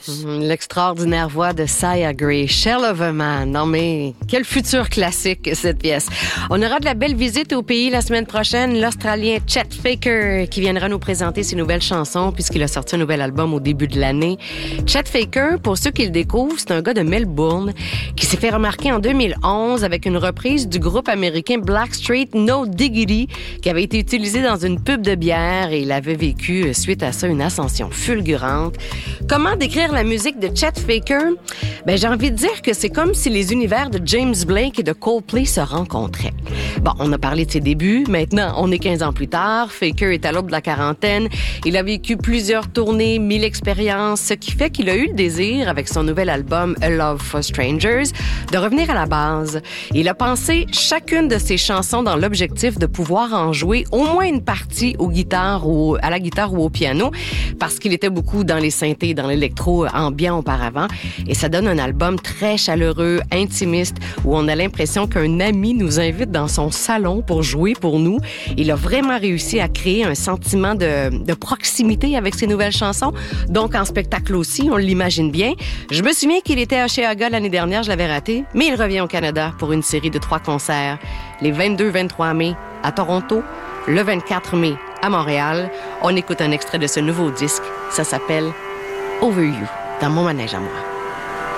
L'extraordinaire voix de Sia Gray, Shell of a Man. Non mais, quel futur classique, cette pièce. On aura de la belle visite au pays la semaine prochaine. L'Australien Chet Faker qui viendra nous présenter ses nouvelles chansons puisqu'il a sorti un nouvel album au début de l'année. Chet Faker, pour ceux qui le découvrent, c'est un gars de Melbourne qui s'est fait remarquer en 2011 avec une reprise du groupe américain Blackstreet No Diggity qui avait été utilisé dans une pub de bière et il avait vécu suite à ça une ascension fulgurante. Comment décrire la musique de Chet Faker? Ben, j'ai envie de dire que c'est comme si les univers de James Blake et de Coldplay se rencontraient. Bon, on a parlé de ses débuts. Maintenant, on est 15 ans plus tard. Faker est à l'aube de la quarantaine. Il a vécu plusieurs tournées, 1000 expériences, ce qui fait qu'il a eu le désir, avec son nouvel album A Love for Strangers, de revenir à la base. Il a pensé chacune de ses chansons dans l'objectif de pouvoir en jouer au moins une partie à la guitare ou au piano, parce qu'il était beaucoup dans les synthés, dans l'électro ambiant auparavant. Et ça donne un album très chaleureux, intimiste, où on a l'impression qu'un ami nous invite dans son salon pour jouer pour nous. Il a vraiment réussi à créer un sentiment de proximité avec ses nouvelles chansons. Donc, en spectacle aussi, on l'imagine bien. Je me souviens qu'il était à Oshéaga l'année dernière, je l'avais raté, mais il revient au Canada pour une série de 3 concerts. Les 22-23 mai à Toronto, le 24 mai à Montréal. On écoute un extrait de ce nouveau disque. Ça s'appelle Over You, dans mon manège à moi.